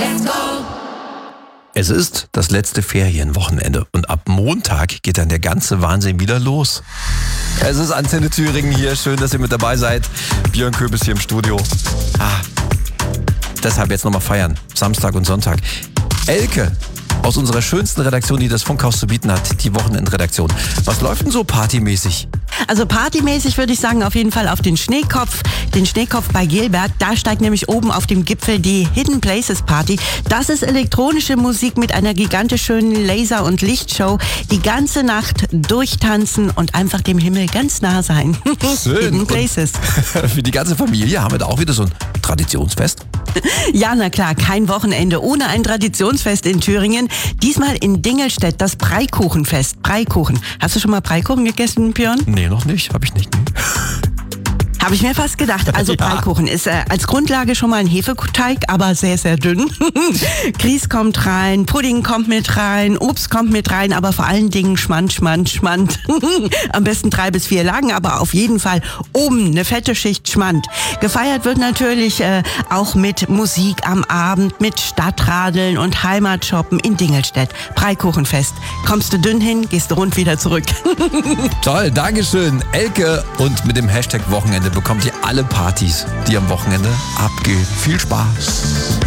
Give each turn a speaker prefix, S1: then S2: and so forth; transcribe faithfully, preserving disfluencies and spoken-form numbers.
S1: Let's go!
S2: Es ist das letzte Ferienwochenende und ab Montag geht dann der ganze Wahnsinn wieder los. Es ist Antenne Thüringen hier, schön, dass ihr mit dabei seid. Björn Köbis hier im Studio. Ah, deshalb jetzt nochmal feiern, Samstag und Sonntag. Elke aus unserer schönsten Redaktion, die das Funkhaus zu bieten hat, die Wochenendredaktion. Was läuft denn so partymäßig?
S3: Also partymäßig würde ich sagen, auf jeden Fall auf den Schneekopf. Den Schneekopf bei Gelberg. Da steigt nämlich oben auf dem Gipfel die Hidden Places Party. Das ist elektronische Musik mit einer gigantisch schönen Laser- und Lichtshow. Die ganze Nacht durchtanzen und einfach dem Himmel ganz nah sein.
S2: Schön.
S3: Hidden Places.
S2: Und für die ganze Familie haben wir da auch wieder so ein Traditionsfest.
S3: Ja, na klar, kein Wochenende ohne ein Traditionsfest in Thüringen. Diesmal in Dingelstedt, das Breikuchenfest. Breikuchen. Hast du schon mal Breikuchen gegessen, Björn?
S2: Nee, noch nicht. Habe ich nicht. Nee.
S3: Habe ich mir fast gedacht. Also
S2: Ja.
S3: Breikuchen ist äh, als Grundlage schon mal ein Hefeteig, aber sehr, sehr dünn. Grieß kommt rein, Pudding kommt mit rein, Obst kommt mit rein, aber vor allen Dingen Schmand, Schmand, Schmand. Am besten drei bis vier Lagen, aber auf jeden Fall oben eine fette Schicht Schmand. Gefeiert wird natürlich äh, auch mit Musik am Abend, mit Stadtradeln und Heimatshoppen in Dingelstedt. Breikuchenfest. Kommst du dünn hin, gehst du rund wieder zurück.
S2: Toll, Dankeschön, Elke. Und mit dem Hashtag Wochenende bekommt ihr alle Partys, die am Wochenende abgehen. Viel Spaß.